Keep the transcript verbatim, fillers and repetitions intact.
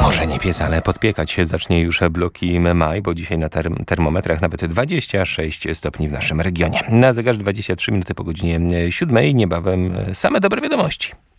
Może nie piec, ale podpiekać się zacznie już bloki maj, bo dzisiaj na term- termometrach nawet dwadzieścia sześć stopni w naszym regionie. Na zegarze dwadzieścia trzy minuty po godzinie siódmej, niebawem same dobre wiadomości.